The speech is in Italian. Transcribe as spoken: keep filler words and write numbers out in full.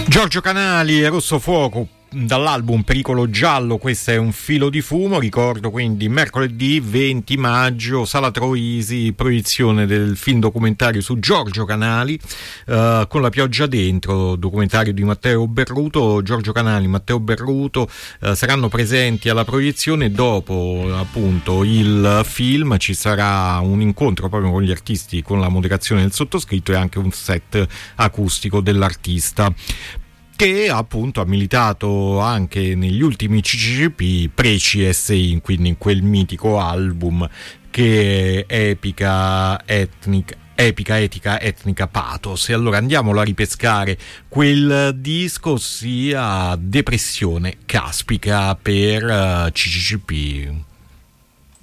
Giorgio Canali e Rosso Fuoco dall'album Pericolo Giallo, questo è Un filo di fumo. Ricordo quindi mercoledì venti maggio, Sala Troisi, proiezione del film documentario su Giorgio Canali, uh, con la pioggia dentro, documentario di Matteo Berruto. Giorgio Canali, Matteo Berruto uh, saranno presenti alla proiezione. Dopo appunto il film ci sarà un incontro proprio con gli artisti, con la moderazione del sottoscritto e anche un set acustico dell'artista, che appunto ha militato anche negli ultimi C C C P pre-C S I, quindi in quel mitico album che è Epica Etnica Epica, etica, etnica, pathos. E allora andiamolo a ripescare quel disco, sia Depressione caspica per uh, C C C P.